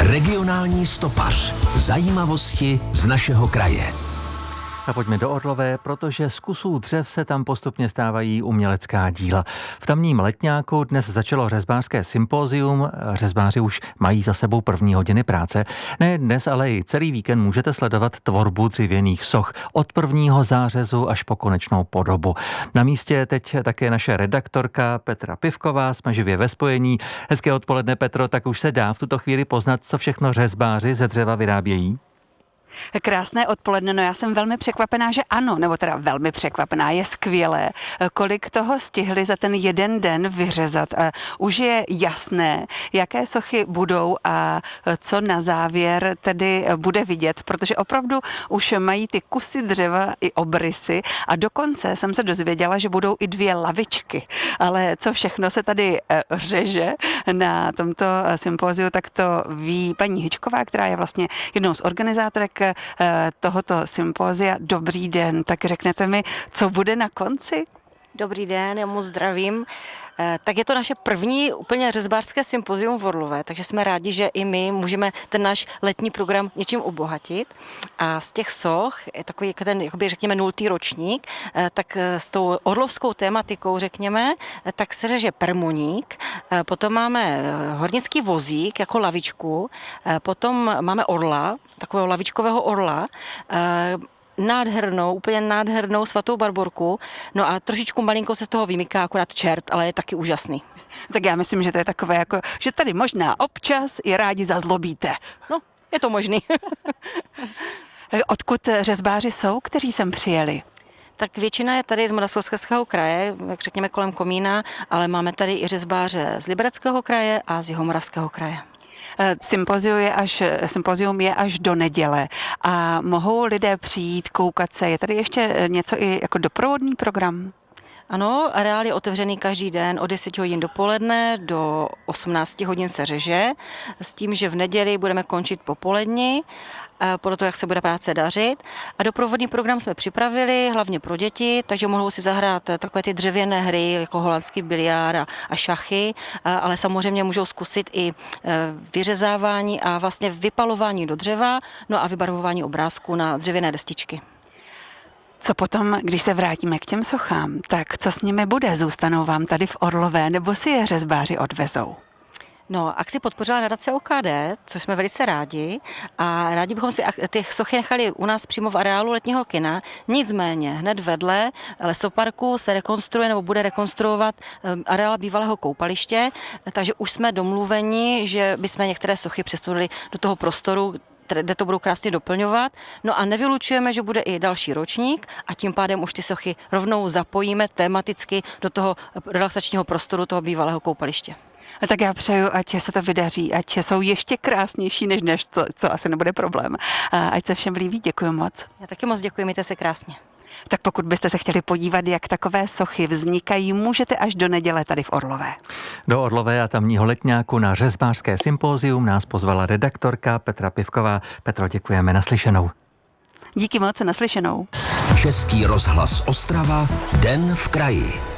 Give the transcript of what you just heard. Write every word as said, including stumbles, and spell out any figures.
Regionální stopař. Zajímavosti z našeho kraje. A pojďme do Orlové, protože z kusů dřev se tam postupně stávají umělecká díla. V tamním Letňáku dnes začalo řezbářské sympózium. Řezbáři už mají za sebou první hodiny práce. Ne dnes, ale i celý víkend můžete sledovat tvorbu dřevěných soch od prvního zářezu až po konečnou podobu. Na místě teď také naše redaktorka Petra Pivková, jsme živě ve spojení. Hezké odpoledne, Petro, tak už se dá v tuto chvíli poznat, co všechno řezbáři ze dřeva vyrábějí? Krásné odpoledne, no já jsem velmi překvapená, že ano, nebo teda velmi překvapená, je skvělé, kolik toho stihli za ten jeden den vyřezat. Už je jasné, jaké sochy budou a co na závěr tedy bude vidět, protože opravdu už mají ty kusy dřeva i obrysy a dokonce jsem se dozvěděla, že budou i dvě lavičky, ale co všechno se tady řeže na tomto sympóziu, tak to ví paní Hyčková, která je vlastně jednou z organizátorek tohoto sympózia. Dobrý den, tak řeknete mi, co bude na konci? Dobrý den, já moc zdravím. Tak je to naše první úplně řezbářské sympozium v Orlové, takže jsme rádi, že i my můžeme ten náš letní program něčím obohatit. A z těch soch, takový jako ten, jakoby řekněme, nultý ročník, tak s tou orlovskou tématikou, řekněme, tak se řeže permoník, potom máme hornický vozík jako lavičku, potom máme orla, takového lavičkového orla, nádhernou, úplně nádhernou svatou Barborku, no a trošičku malinko se z toho vymyká akorát čert, ale je taky úžasný. Tak já myslím, že to je takové jako, že tady možná občas je rádi zazlobíte. No, je to možný. Odkud řezbáři jsou, kteří sem přijeli? Tak většina je tady z Moravskoslezského kraje, jak řekněme kolem Komína, ale máme tady i řezbáře z Libereckého kraje a z Jihomoravského kraje. Sympozium je až, sympozium je až do neděle a mohou lidé přijít, koukat se. Je tady ještě něco i jako doprovodný program? Ano, areál je otevřený každý den od deseti hodin dopoledne do osmnácti hodin se řeže, s tím, že v neděli budeme končit popolední, podle toho, jak se bude práce dařit. A doprovodný program jsme připravili, hlavně pro děti, takže mohou si zahrát takové ty dřevěné hry, jako holandský biliár a, a šachy, ale samozřejmě můžou zkusit i vyřezávání a vlastně vypalování do dřeva, no a vybarvování obrázků na dřevěné destičky. Co potom, když se vrátíme k těm sochám, tak co s nimi bude? Zůstanou vám tady v Orlové, nebo si je řezbáři odvezou? No, akci podpořila nadace O K D, což jsme velice rádi a rádi bychom si ty sochy nechali u nás přímo v areálu letního kina. Nicméně hned vedle lesoparku se rekonstruuje nebo bude rekonstruovat areál bývalého koupaliště, takže už jsme domluveni, že bychom některé sochy přesunuli do toho prostoru, kde to budou krásně doplňovat. No a nevylučujeme, že bude i další ročník a tím pádem už ty sochy rovnou zapojíme tematicky do toho relaxačního prostoru toho bývalého koupaliště. A tak já přeju, ať se to vydaří, ať jsou ještě krásnější než dnes, co, co asi nebude problém. A ať se všem líbí, děkuji moc. Já taky moc děkuji, mějte se krásně. Tak pokud byste se chtěli podívat, jak takové sochy vznikají, můžete až do neděle tady v Orlové. Do Orlové a tamního Letňáku na řezbářské sympózium nás pozvala redaktorka Petra Pivková. Petro, děkujeme, naslyšenou. Díky moc, naslyšenou. Český rozhlas Ostrava, Den v kraji.